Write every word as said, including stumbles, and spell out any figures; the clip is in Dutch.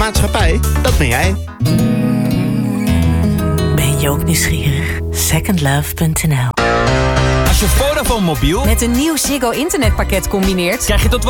maatschappij, dat ben jij. Ben je ook nieuwsgierig? second love punt n l. Als je Vodafone mobiel met een nieuw Ziggo internetpakket combineert, krijg je tot